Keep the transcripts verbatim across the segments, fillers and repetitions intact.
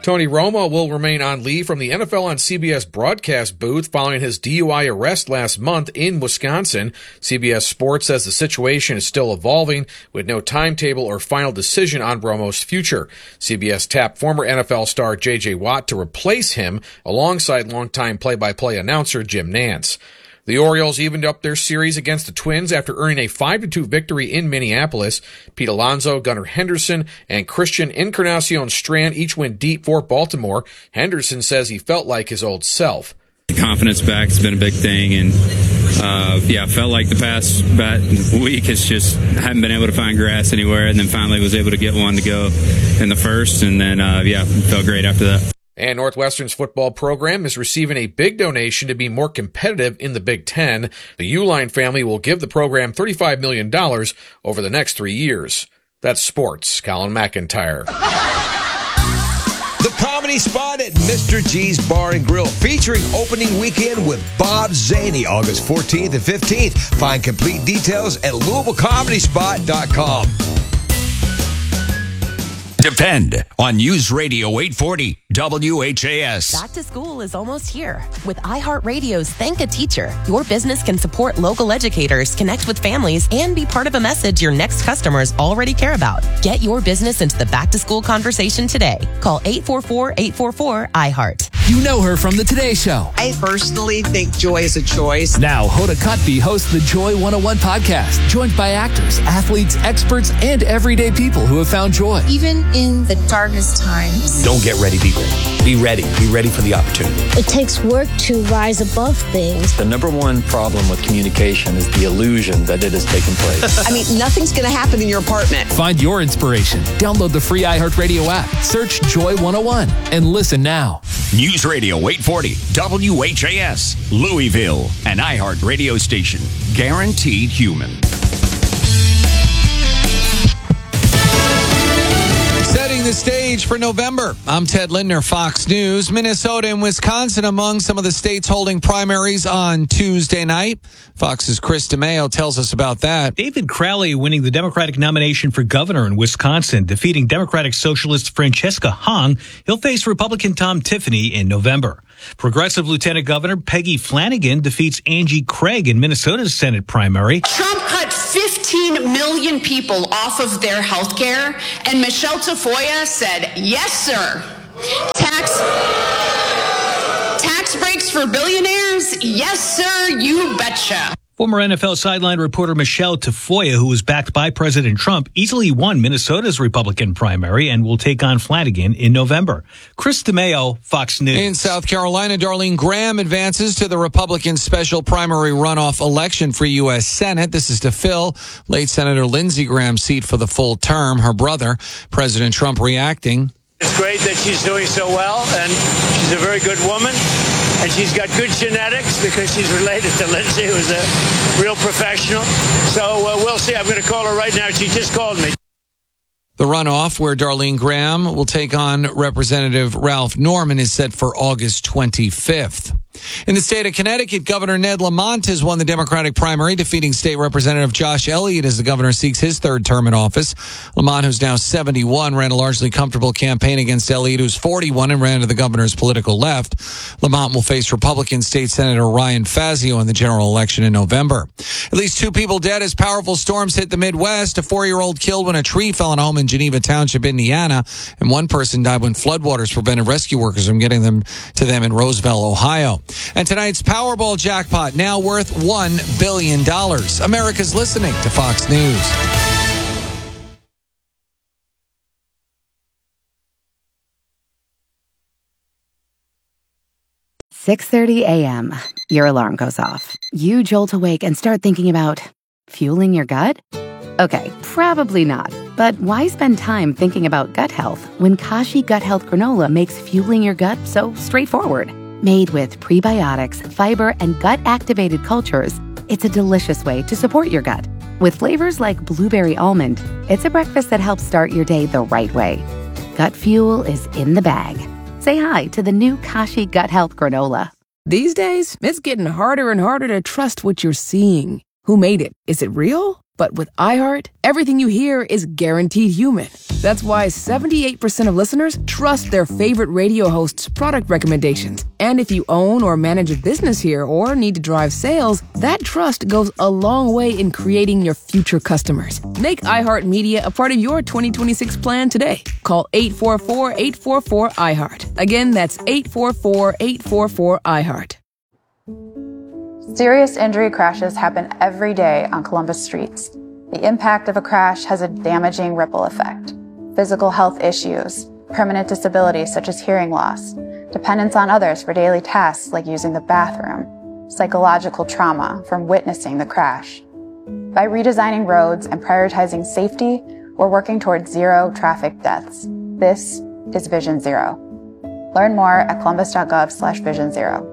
Tony Romo will remain on leave from the N F L on C B S broadcast booth following his D U I arrest last month in Wisconsin. C B S Sports says the situation is still evolving with no timetable or final decision on Romo's future. C B S tapped former N F L star J J Watt to replace him alongside longtime play-by-play announcer Jim Nantz. The Orioles evened up their series against the Twins after earning a five to two victory in Minneapolis. Pete Alonso, Gunnar Henderson, and Christian Encarnacion Strand each went deep for Baltimore. Henderson says he felt like his old self. The confidence back has been a big thing, and uh, yeah, felt like the past about week has just haven't been able to find grass anywhere, and then finally was able to get one to go in the first, and then uh, yeah, felt great after that. And Northwestern's football program is receiving a big donation to be more competitive in the Big Ten. The Uline family will give the program thirty-five million dollars over the next three years. That's sports. Colin McIntyre. The Comedy Spot at Mister G's Bar and Grill, featuring opening weekend with Bob Zaney, August fourteenth and fifteenth. Find complete details at Louisville Comedy Spot dot com. Depend on News Radio eight forty W H A S. Back to school is almost here. With iHeartRadio's Thank a Teacher, your business can support local educators, connect with families, and be part of a message your next customers already care about. Get your business into the back to school conversation today. Call eight four four, eight four four, I heart. You know her from The Today Show. I personally think joy is a choice. Now, Hoda Kotb hosts the Joy one oh one podcast, joined by actors, athletes, experts, and everyday people who have found joy. Even in the darkest times. Don't get ready, be ready. Be ready. Be ready for the opportunity. It takes work to rise above things. The number one problem with communication is the illusion that it has taken place. I mean, nothing's going to happen in your apartment. Find your inspiration. Download the free iHeartRadio app. Search Joy one oh one and listen now. News Radio eight forty W H A S, Louisville, an iHeart radio station. Guaranteed human. Setting the stage for November. I'm Ted Lindner, Fox News. Minnesota and Wisconsin among some of the states holding primaries on Tuesday night. Fox's Chris DeMeo tells us about that. David Crowley winning the Democratic nomination for governor in Wisconsin, defeating Democratic Socialist Francesca Hong. He'll face Republican Tom Tiffany in November. Progressive Lieutenant Governor Peggy Flanagan defeats Angie Craig in Minnesota's Senate primary. Trump cut fifteen million people off of their health care, and Michelle Tafoya said, yes, sir. Tax, tax breaks for billionaires? Yes, sir, you betcha. Former N F L sideline reporter Michelle Tafoya, who was backed by President Trump, easily won Minnesota's Republican primary and will take on Flanagan in November. Chris DeMeo, Fox News. In South Carolina, Darlene Graham advances to the Republican special primary runoff election for U S Senate. This is to fill late Senator Lindsey Graham's seat for the full term. Her brother, President Trump, reacting. It's great that she's doing so well, and she's a very good woman, and she's got good genetics because she's related to Lindsay, who's a real professional. So uh, we'll see. I'm going to call her right now. She just called me. The runoff, where Darlene Graham will take on Representative Ralph Norman, is set for August twenty-fifth. In the state of Connecticut, Governor Ned Lamont has won the Democratic primary, defeating State Representative Josh Elliott as the governor seeks his third term in office. Lamont, who's now seventy-one, ran a largely comfortable campaign against Elliott, who's forty-one, and ran to the governor's political left. Lamont will face Republican State Senator Ryan Fazio in the general election in November. At least two people dead as powerful storms hit the Midwest. A four-year-old killed when a tree fell on a home in Geneva Township, Indiana, and one person died when floodwaters prevented rescue workers from getting them to them in Roseville, Ohio. And tonight's Powerball jackpot now worth one billion dollars. America's listening to Fox News. six thirty a.m. Your alarm goes off. You jolt awake and start thinking about fueling your gut? Okay, probably not. But why spend time thinking about gut health when Kashi Gut Health Granola makes fueling your gut so straightforward? Made with prebiotics, fiber, and gut-activated cultures, it's a delicious way to support your gut. With flavors like blueberry almond, it's a breakfast that helps start your day the right way. Gut fuel is in the bag. Say hi to the new Kashi Gut Health Granola. These days, it's getting harder and harder to trust what you're seeing. Who made it? Is it real? But with iHeart, everything you hear is guaranteed human. That's why seventy-eight percent of listeners trust their favorite radio host's product recommendations. And if you own or manage a business here or need to drive sales, that trust goes a long way in creating your future customers. Make iHeartMedia a part of your twenty twenty-six plan today. Call eight four four, eight four four, iHeart. Again, that's eight four four, eight four four, iHeart. Serious injury crashes happen every day on Columbus streets. The impact of a crash has a damaging ripple effect. Physical health issues, permanent disabilities such as hearing loss, dependence on others for daily tasks like using the bathroom, psychological trauma from witnessing the crash. By redesigning roads and prioritizing safety, we're working towards zero traffic deaths. This is Vision Zero. Learn more at columbus.gov slash vision zero.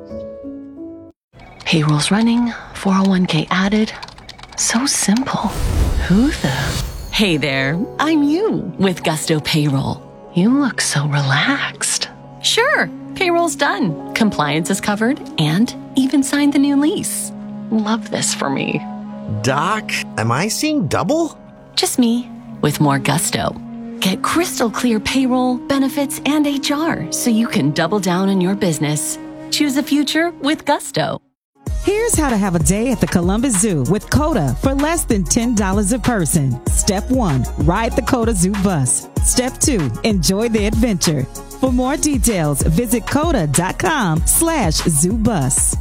Payroll's running, four oh one k added. So simple. Who the? Hey there, I'm you with Gusto Payroll. You look so relaxed. Sure, payroll's done. Compliance is covered and even signed the new lease. Love this for me. Doc, am I seeing double? Just me with more gusto. Get crystal clear payroll, benefits, and H R so you can double down on your business. Choose a future with Gusto. Here's how to have a day at the Columbus Zoo with COTA for less than ten dollars a person. Step one, ride the COTA Zoo bus. Step two, enjoy the adventure. For more details, visit COTA.com slash zoo bus.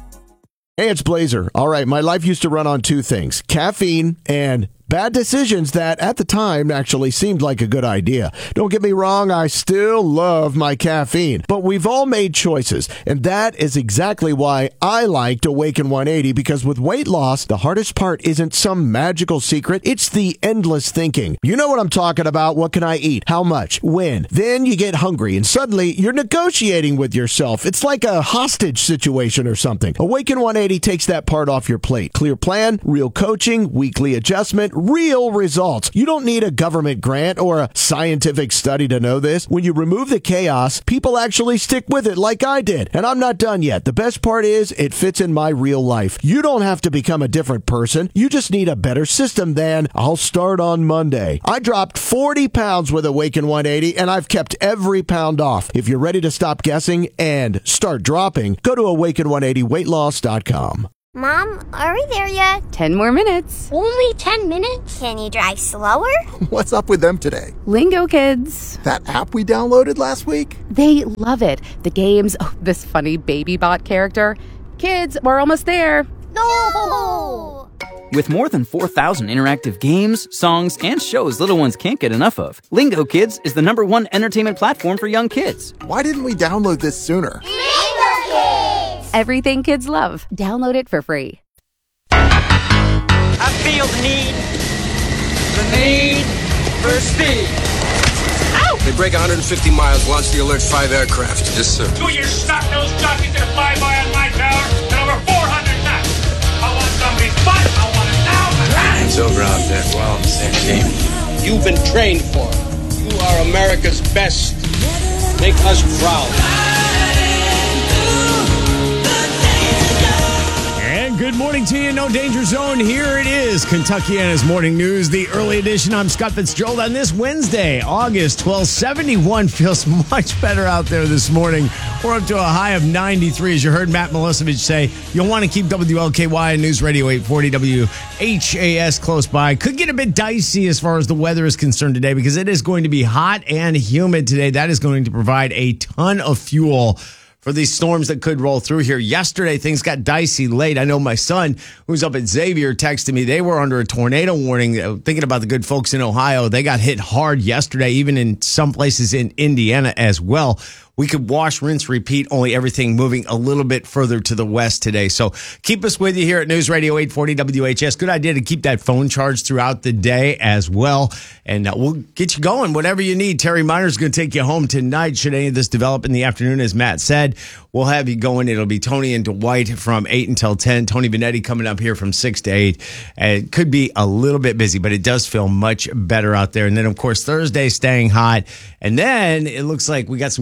Hey, it's Blazer. All right, my life used to run on two things, caffeine and bad decisions that at the time actually seemed like a good idea. Don't get me wrong, I still love my caffeine, but we've all made choices, and that is exactly why I liked Awaken one eighty, because with weight loss, the hardest part isn't some magical secret, it's the endless thinking. You know what I'm talking about. What can I eat? How much? When? Then you get hungry, and suddenly you're negotiating with yourself. It's like a hostage situation or something. Awaken one eighty takes that part off your plate. Clear plan, real coaching, weekly adjustment, real results. You don't need a government grant or a scientific study to know this. When you remove the chaos, people actually stick with it like I did. And I'm not done yet. The best part is it fits in my real life. You don't have to become a different person. You just need a better system than I'll start on Monday. I dropped forty pounds with Awaken one eighty, and I've kept every pound off. If you're ready to stop guessing and start dropping, go to awaken one eighty weight loss dot com. Mom, are we there yet? Ten more minutes. Only ten minutes? Can you drive slower? What's up with them today? Lingo Kids. That app we downloaded last week? They love it. The games, oh, this funny baby bot character. Kids, we're almost there. No! With more than four thousand interactive games, songs, and shows little ones can't get enough of, Lingo Kids is the number one entertainment platform for young kids. Why didn't we download this sooner? Lingo Kids! Everything kids love. Download it for free. I feel the need, the need for speed. Ow! They break one hundred fifty miles, launch the Alert five aircraft. Yes, sir. Two years snot-nosed jockeys at a flyby on my tower at over four hundred knots. I want somebody's butt. I want it now. It's over out there. We're all on the same team. You've been trained for it. You are America's best. Make us proud. Good morning to you. No Danger Zone. Here it is. Kentuckiana's Morning News, the early edition. I'm Scott Fitzgerald on this Wednesday, August twelfth. seventy-one feels much better out there this morning. We're up to a high of ninety-three. As you heard Matt Milosevic say, you'll want to keep W L K Y and News Radio eight forty W H A S close by. Could get a bit dicey as far as the weather is concerned today because it is going to be hot and humid today. That is going to provide a ton of fuel for these storms that could roll through here. Yesterday, things got dicey late. I know my son, who's up at Xavier, texted me. They were under a tornado warning. Thinking about the good folks in Ohio, they got hit hard yesterday, even in some places in Indiana as well. We could wash, rinse, repeat, only everything moving a little bit further to the west today. So keep us with you here at News Radio eight forty W H S. Good idea to keep that phone charged throughout the day as well. And uh, we'll get you going, whatever you need. Terry Miner's going to take you home tonight. Should any of this develop in the afternoon, as Matt said, we'll have you going. It'll be Tony and Dwight from eight until ten. Tony Benetti coming up here from six to eight. Uh, it could be a little bit busy, but it does feel much better out there. And then, of course, Thursday staying hot. And then it looks like we got some cooler weather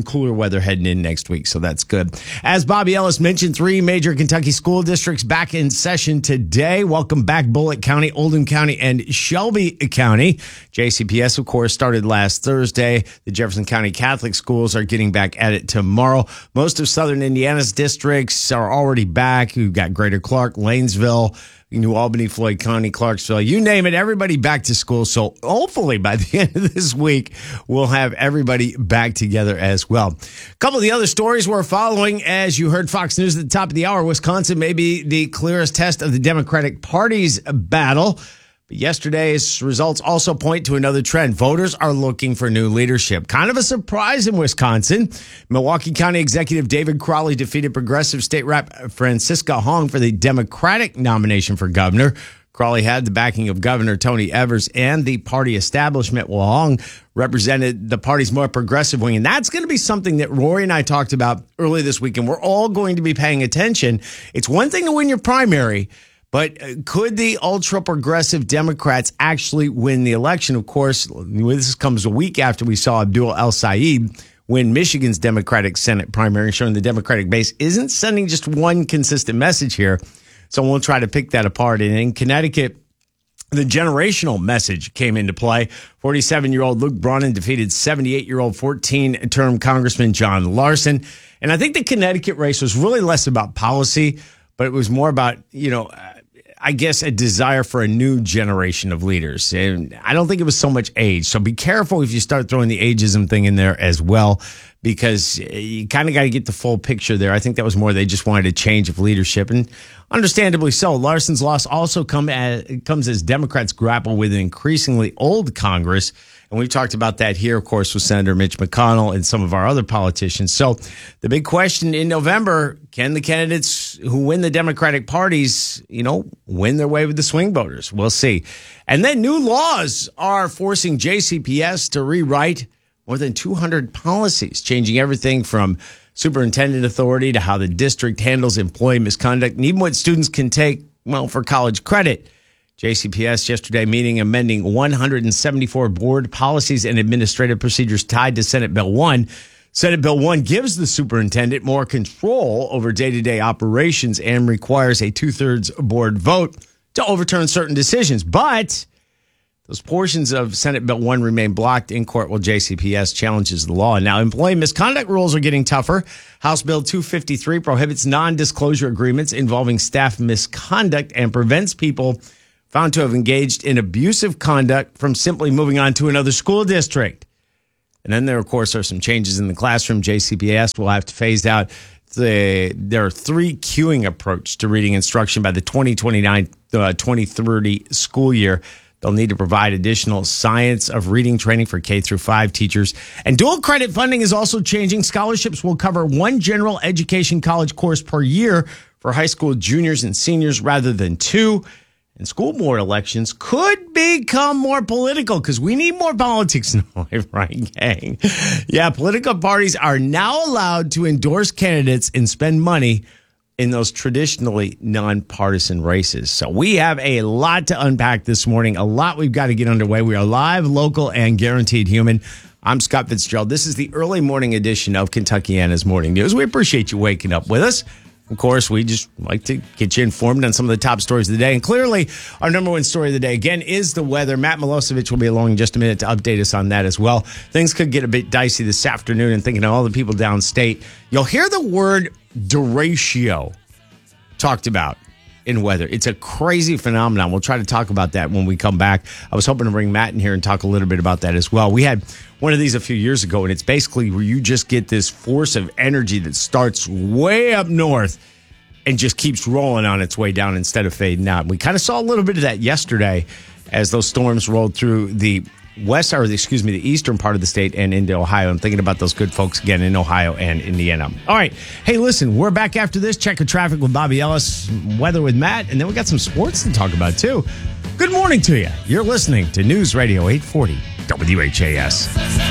weather heading in next week, so that's good. As Bobby Ellis mentioned, three major Kentucky school districts back in session today. Welcome back Bullitt County, Oldham County, and Shelby County. J C P S, of course, started last Thursday. The Jefferson County Catholic schools are getting back at it tomorrow. Most of Southern Indiana's districts are already back. You've got Greater Clark, Lanesville, New Albany, Floyd County, Clarksville, you name it, everybody back to school. So hopefully by the end of this week, we'll have everybody back together as well. A couple of the other stories we're following, as you heard Fox News at the top of the hour, Wisconsin may be the clearest test of the Democratic Party's battle. But yesterday's results also point to another trend. Voters are looking for new leadership. Kind of a surprise in Wisconsin. Milwaukee County Executive David Crowley defeated Progressive State Rep Francisca Hong for the Democratic nomination for governor. Crowley had the backing of Governor Tony Evers and the party establishment, while Hong represented the party's more progressive wing. And that's going to be something that Rory and I talked about earlier this week, and we're all going to be paying attention. It's one thing to win your primary, but could the ultra-progressive Democrats actually win the election? Of course, this comes a week after we saw Abdul El-Sayed win Michigan's Democratic Senate primary, showing the Democratic base isn't sending just one consistent message here. So we'll try to pick that apart. And in Connecticut, the generational message came into play. forty-seven-year-old Luke Bronin defeated seventy-eight-year-old fourteen-term Congressman John Larson. And I think the Connecticut race was really less about policy, but it was more about, you know, I guess, a desire for a new generation of leaders. And I don't think it was so much age. So be careful if you start throwing the ageism thing in there as well, because you kind of got to get the full picture there. I think that was more they just wanted a change of leadership, and understandably so. Larson's loss also come as, comes as Democrats grapple with an increasingly old Congress. And we've talked about that here, of course, with Senator Mitch McConnell and some of our other politicians. So the big question in November, can the candidates who win the Democratic parties, you know, win their way with the swing voters? We'll see. And then new laws are forcing J C P S to rewrite more than two hundred policies, changing everything from superintendent authority to how the district handles employee misconduct, and even what students can take, well, for college credit. J C P S yesterday meeting amending one hundred seventy-four board policies and administrative procedures tied to Senate Bill one. Senate Bill one gives the superintendent more control over day-to-day operations and requires a two-thirds board vote to overturn certain decisions. But those portions of Senate Bill one remain blocked in court while J C P S challenges the law. Now, employee misconduct rules are getting tougher. House Bill two fifty-three prohibits non-disclosure agreements involving staff misconduct and prevents people found to have engaged in abusive conduct from simply moving on to another school district. And then there, of course, are some changes in the classroom. J C P S will have to phase out the there are three queuing approach to reading instruction by the twenty twenty-nine twenty thirty school year. They'll need to provide additional science of reading training for K through five teachers. And dual credit funding is also changing. Scholarships will cover one general education college course per year for high school juniors and seniors rather than two. And school board elections could become more political because we need more politics in life, right, gang? Yeah, political parties are now allowed to endorse candidates and spend money in those traditionally nonpartisan races. So we have a lot to unpack this morning, a lot we've got to get underway. We are live, local, and guaranteed human. I'm Scott Fitzgerald. This is the early morning edition of Kentuckiana's Morning News. We appreciate you waking up with us. Of course, we just like to get you informed on some of the top stories of the day. And clearly, our number one story of the day, again, is the weather. Matt Milosevic will be along in just a minute to update us on that as well. Things could get a bit dicey this afternoon, and thinking of all the people downstate. You'll hear the word derecho talked about in weather. It's a crazy phenomenon. We'll try to talk about that when we come back. I was hoping to bring Matt in here and talk a little bit about that as well. We had one of these a few years ago, and it's basically where you just get this force of energy that starts way up north and just keeps rolling on its way down instead of fading out. We kind of saw a little bit of that yesterday as those storms rolled through the west, or the, excuse me, the eastern part of the state and into Ohio. I'm thinking about those good folks again in Ohio and Indiana. All right. Hey, listen, we're back after this. Check of traffic with Bobby Ellis, weather with Matt, and then we got some sports to talk about, too. Good morning to you. You're listening to News Radio eight forty W H A S.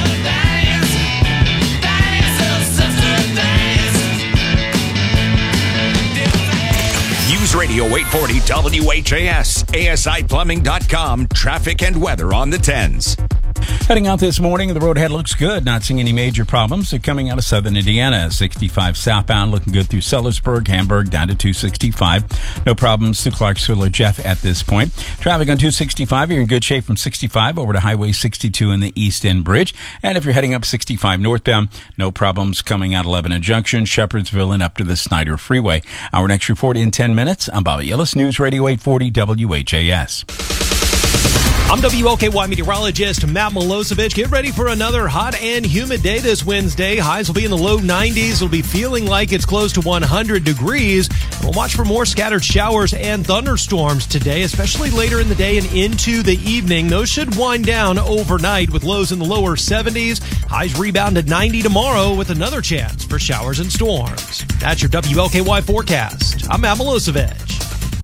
News Radio eight forty W H A S, A S I plumbing dot com, traffic and weather on the tens. Heading out this morning, the road ahead looks good. Not seeing any major problems. So coming out of southern Indiana, sixty-five southbound, looking good through Sellersburg, Hamburg, down to two sixty-five. No problems to Clarksville or Jeff at this point. Traffic on two sixty-five, you're in good shape from sixty-five over to Highway sixty-two in the East End Bridge. And if you're heading up sixty-five northbound, no problems coming out of Lebanon Junction, Shepherdsville, and up to the Snyder Freeway. Our next report in ten minutes. I'm Bobby Ellis, News Radio eight forty W H A S. I'm W L K Y meteorologist Matt Milosevic. Get ready for another hot and humid day this Wednesday. Highs will be in the low nineties. It'll be feeling like it's close to one hundred degrees. We'll watch for more scattered showers and thunderstorms today, especially later in the day and into the evening. Those should wind down overnight with lows in the lower seventies. Highs rebound to ninety tomorrow with another chance for showers and storms. That's your W L K Y forecast. I'm Matt Milosevic.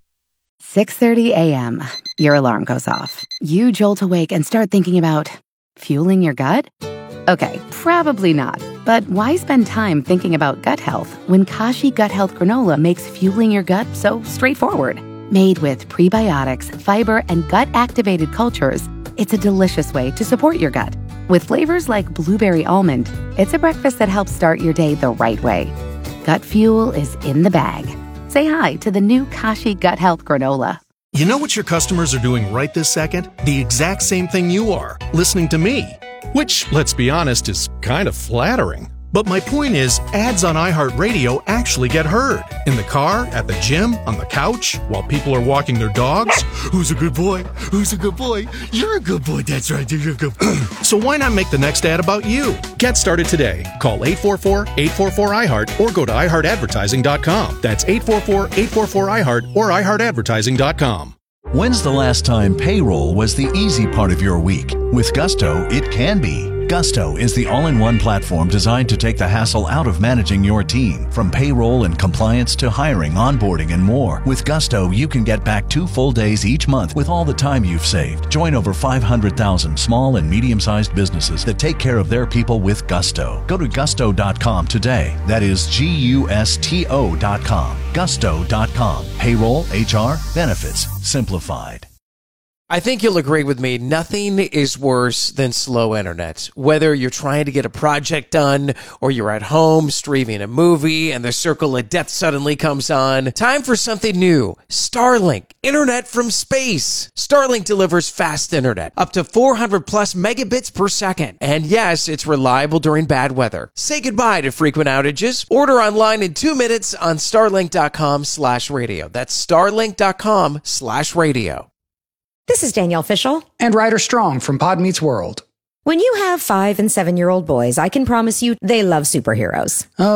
six thirty a.m. Your alarm goes off. You jolt awake and start thinking about fueling your gut? Okay, probably not. But why spend time thinking about gut health when Kashi Gut Health Granola makes fueling your gut so straightforward? Made with prebiotics, fiber, and gut-activated cultures, it's a delicious way to support your gut. With flavors like blueberry almond, it's a breakfast that helps start your day the right way. Gut fuel is in the bag. Say hi to the new Kashi Gut Health Granola. You know what your customers are doing right this second? The exact same thing you are, listening to me. Which, let's be honest, is kind of flattering. But my point is, ads on iHeartRadio actually get heard. In the car, at the gym, on the couch, while people are walking their dogs. Who's a good boy? Who's a good boy? You're a good boy. That's right. You're a good boy. So why not make the next ad about you? Get started today. Call eight four four, eight four four, I heart or go to i heart advertising dot com. That's eight four four, eight four four, I heart or i heart advertising dot com. When's the last time payroll was the easy part of your week? With Gusto, it can be. Gusto is the all-in-one platform designed to take the hassle out of managing your team. From payroll and compliance to hiring, onboarding, and more. With Gusto, you can get back two full days each month with all the time you've saved. Join over five hundred thousand small and medium-sized businesses that take care of their people with Gusto. Go to gusto dot com today. That is G U S T O dot com. gusto dot com. Payroll, H R, benefits, simplified. I think you'll agree with me, nothing is worse than slow internet. Whether you're trying to get a project done or you're at home streaming a movie and the circle of death suddenly comes on, time for something new. Starlink, internet from space. Starlink delivers fast internet, up to four hundred plus megabits per second. And yes, it's reliable during bad weather. Say goodbye to frequent outages. Order online in two minutes on starlink dot com slash radio. That's starlink dot com slash radio. This is Danielle Fishel. And Ryder Strong from Pod Meets World. When you have five and seven-year-old boys, I can promise you they love superheroes. Oh.